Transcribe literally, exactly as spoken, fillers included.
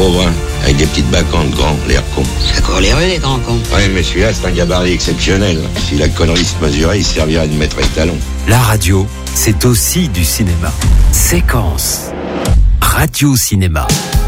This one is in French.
Gros brun, avec des petites bacantes, grand, l'air con. Ça court les rues, les grands cons. Ouais, mais celui-là, c'est un gabarit exceptionnel. Si la connerie se mesurait, il servirait de maître étalon. La radio, c'est aussi du cinéma. Séquence. Radio Cinéma.